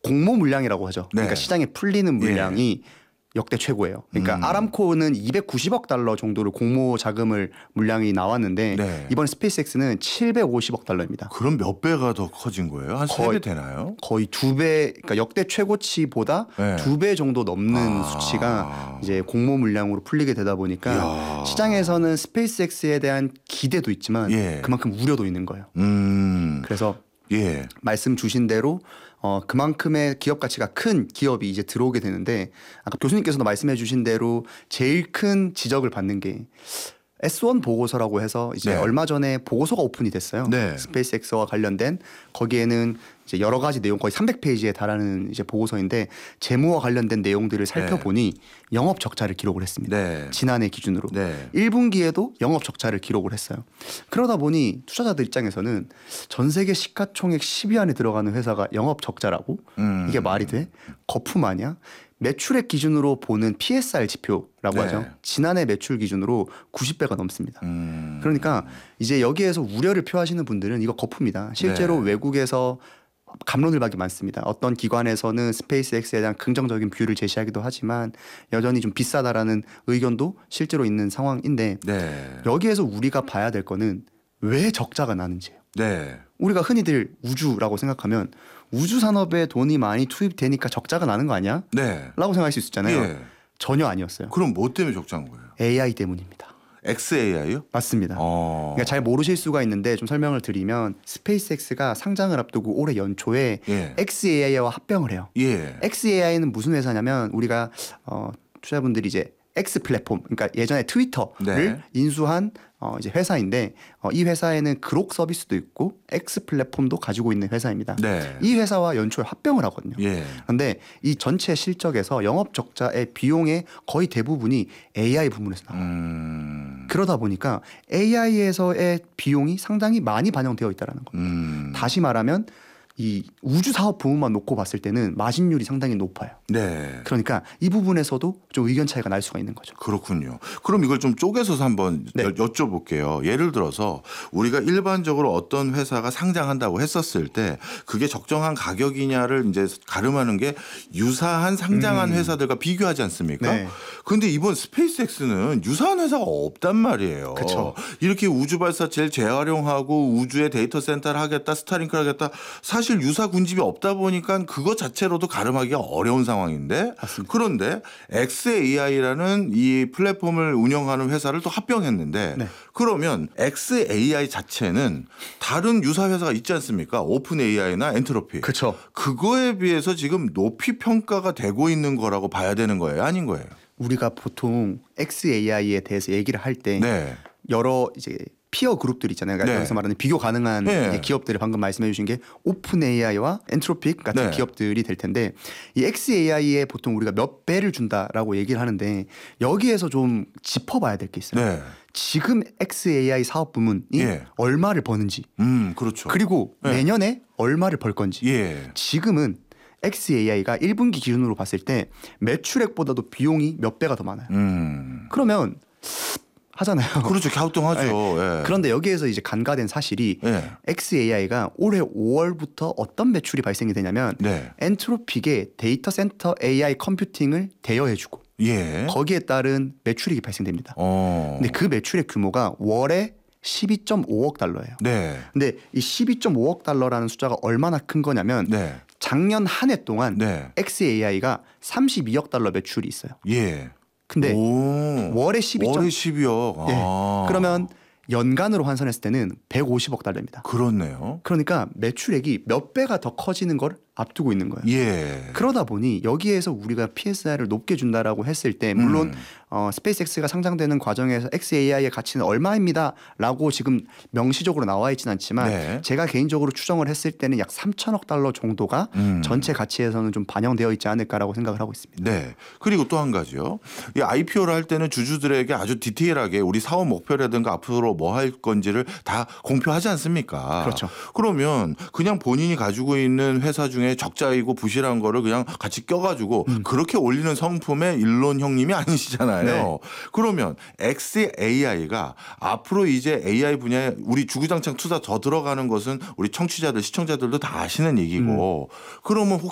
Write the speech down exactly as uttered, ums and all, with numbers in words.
공모 물량이라고 하죠. 네. 그러니까 시장에 풀리는 물량이 예. 역대 최고예요. 그러니까 음. 아람코는 이백구십억 달러 정도로 공모 자금을 물량이 나왔는데 네. 이번 스페이스X는 칠백오십억 달러입니다. 그럼 몇 배가 더 커진 거예요? 한 세 배 되나요? 거의 두 배, 그러니까 역대 최고치보다 네. 두 배 정도 넘는 아. 수치가 이제 공모 물량으로 풀리게 되다 보니까 이야. 시장에서는 스페이스X에 대한 기대도 있지만 예. 그만큼 우려도 있는 거예요. 음. 그래서 예. 말씀 주신 대로 어 그만큼의 기업 가치가 큰 기업이 이제 들어오게 되는데 아까 교수님께서도 말씀해 주신 대로 제일 큰 지적을 받는 게 에스 원 보고서라고 해서 이제 네. 얼마 전에 보고서가 오픈이 됐어요. 네. 스페이스X와 관련된 거기에는 이제 여러 가지 내용 거의 삼백 페이지에 달하는 이제 보고서인데 재무와 관련된 내용들을 살펴보니 네. 영업 적자를 기록을 했습니다. 네. 지난해 기준으로 네. 일 분기에도 영업 적자를 기록을 했어요. 그러다 보니 투자자들 입장에서는 전 세계 시가총액 십 위 안에 들어가는 회사가 영업 적자라고 음. 이게 말이 돼? 거품 아니야? 매출액 기준으로 보는 피 에스 알 지표라고 네. 하죠. 지난해 매출 기준으로 구십 배가 넘습니다. 음. 그러니까 이제 여기에서 우려를 표하시는 분들은 이거 거품이다. 실제로 네. 외국에서 감론을 박이 많습니다. 어떤 기관에서는 스페이스X에 대한 긍정적인 뷰를 제시하기도 하지만 여전히 좀 비싸다라는 의견도 실제로 있는 상황인데 네. 여기에서 우리가 봐야 될 거는 왜 적자가 나는지예요. 네. 우리가 흔히들 우주라고 생각하면 우주 산업에 돈이 많이 투입되니까 적자가 나는 거 아니야? 네. 라고 생각할 수 있잖아요. 예. 전혀 아니었어요. 그럼 뭐 때문에 적자인 거예요? 에이아이 때문입니다. 엑스에이아이요? 맞습니다. 어. 그러니까 잘 모르실 수가 있는데 좀 설명을 드리면 스페이스X가 상장을 앞두고 올해 연초에 예. 엑스에이아이와 합병을 해요. 예. 엑스에이아이는 무슨 회사냐면 우리가 어, 투자분들이 이제 X 플랫폼, 그러니까 예전에 트위터를 네. 인수한 어 이제 회사인데 어 이 회사에는 그록 서비스도 있고 X 플랫폼도 가지고 있는 회사입니다. 네. 이 회사와 연초에 합병을 하거든요. 예. 그런데 이 전체 실적에서 영업 적자의 비용의 거의 대부분이 에이아이 부문에서 나와요. 음. 그러다 보니까 에이아이에서의 비용이 상당히 많이 반영되어 있다는 겁니다. 음. 다시 말하면 이 우주 사업 부문만 놓고 봤을 때는 마진율이 상당히 높아요. 네. 그러니까 이 부분에서도 좀 의견 차이가 날 수가 있는 거죠. 그렇군요. 그럼 이걸 좀 쪼개서 한번 네. 여쭤볼게요. 예를 들어서 우리가 일반적으로 어떤 회사가 상장한다고 했었을 때 그게 적정한 가격이냐를 이제 가름하는 게 유사한 상장한 음. 회사들과 비교하지 않습니까? 네. 근데 이번 스페이스X는 유사한 회사가 없단 말이에요. 그렇죠. 이렇게 우주 발사체를 재활용하고 우주에 데이터 센터를 하겠다, 스타링크를 하겠다. 사실 유사 군집이 없다 보니까 그것 자체로도 가름하기가 어려운 상황인데 맞습니다. 그런데 엑스에이아이라는 이 플랫폼을 운영하는 회사를 또 합병했는데 네. 그러면 엑스에이아이 자체는 다른 유사 회사가 있지 않습니까? 오픈에이아이나 엔트로피. 그렇죠. 그거에 비해서 지금 높이 평가가 되고 있는 거라고 봐야 되는 거예요? 아닌 거예요? 우리가 보통 엑스에이아이에 대해서 얘기를 할 때 네. 여러 이제 피어 그룹들 있잖아요. 그러니까 네. 여기서 말하는 비교 가능한 네. 기업들을 방금 말씀해 주신 게 오픈 에이아이와 엔트로픽 같은 네. 기업들이 될 텐데 이 엑스에이아이에 보통 우리가 몇 배를 준다라고 얘기를 하는데 여기에서 좀 짚어봐야 될 게 있어요. 네. 지금 엑스에이아이 사업 부문이 예. 얼마를 버는지 음, 그렇죠. 그리고 네. 내년에 얼마를 벌 건지 예. 지금은 엑스에이아이가 일 분기 기준으로 봤을 때 매출액보다도 비용이 몇 배가 더 많아요. 음. 그러면 하잖아요. 그렇죠. 갸우뚱하죠. 네. 예. 그런데 여기에서 이제 간과된 사실이 예. 엑스에이아이가 올해 오월부터 어떤 매출이 발생이 되냐면 네. 엔트로픽의 데이터 센터 에이아이 컴퓨팅을 대여해주고 예. 거기에 따른 매출액이 발생됩니다. 어. 근데 그 매출액 규모가 월에 십이 점 오억 달러예요. 네. 근데 이 십이 점 오억 달러라는 숫자가 얼마나 큰 거냐면 네. 작년 한 해 동안 네. 엑스에이아이가 삼십이억 달러 매출이 있어요. 예. 근데 오. 월에 십이 점 월에 십이억. 예. 아. 그러면 연간으로 환산했을 때는 백오십억 달러입니다. 그렇네요. 그러니까 매출액이 몇 배가 더 커지는 걸 앞두고 있는 거예요. 예. 그러다 보니 여기에서 우리가 피에스알을 높게 준다라고 했을 때 물론 음. 어, 스페이스X가 상장되는 과정에서 엑스에이아이의 가치는 얼마입니다라고 지금 명시적으로 나와 있지는 않지만 네. 제가 개인적으로 추정을 했을 때는 약 삼천억 달러 정도가 음. 전체 가치에서는 좀 반영되어 있지 않을까라고 생각을 하고 있습니다. 네. 그리고 또 한 가지요. 이 아이피오를 할 때는 주주들에게 아주 디테일하게 우리 사업 목표라든가 앞으로 뭐 할 건지를 다 공표하지 않습니까? 그렇죠. 그러면 그냥 본인이 가지고 있는 회사 중에 적자이고 부실한 거를 그냥 같이 껴가지고 음. 그렇게 올리는 성품의 일론 형님이 아니시잖아요. 네. 그러면 엑스에이아이가 앞으로 이제 에이아이 분야에 우리 주구장창 투자 더 들어가는 것은 우리 청취자들, 시청자들도 다 아시는 얘기고 음. 그러면 혹시